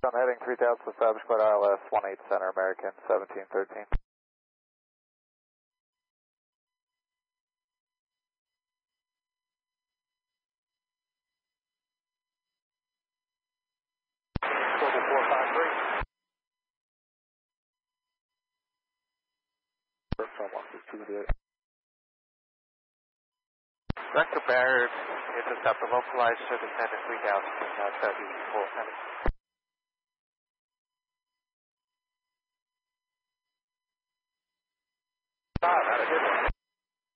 On heading 3000 established quad ILS 18 Center American 1713. Global 453. From 162. Vector barrier intercept localized to descend to 3000 southeast 400.